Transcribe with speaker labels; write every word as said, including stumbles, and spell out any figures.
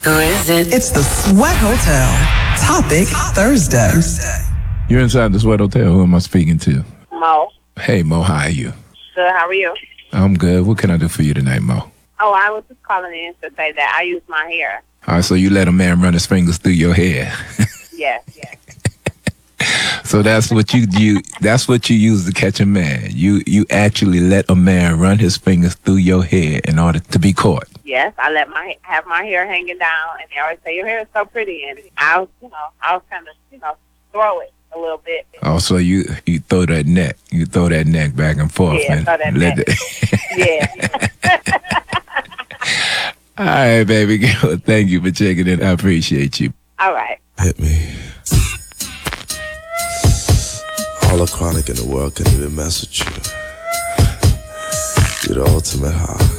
Speaker 1: Or is it?
Speaker 2: It's the Sweat Hotel. Topic Thursday.
Speaker 3: You're inside the Sweat Hotel. Who am I speaking to?
Speaker 4: Mo.
Speaker 3: Hey, Mo. How are you?
Speaker 4: Good. How are you?
Speaker 3: I'm good. What can I do for you tonight, Mo?
Speaker 4: Oh, I was just calling in to say that I use my hair.
Speaker 3: All right, so you let a man run his fingers through your hair.
Speaker 4: Yes, yes.
Speaker 3: So that's what you you that's what you use to catch a man. You you actually let a man run his fingers through your hair in order to be caught.
Speaker 4: Yes, I let my have my hair hanging down, and they always say your hair is so pretty, and I was, you know, I was kind of, you know, throw it a little bit.
Speaker 3: Oh, so you you throw that neck, you throw that neck back and forth.
Speaker 4: Yeah,
Speaker 3: and
Speaker 4: throw that
Speaker 3: let
Speaker 4: neck.
Speaker 3: The
Speaker 4: Yeah.
Speaker 3: All right, baby girl. Thank you for checking in. I appreciate you.
Speaker 4: All right.
Speaker 5: Hit me. All the chronic in the world can even mess with you. You're the ultimate high.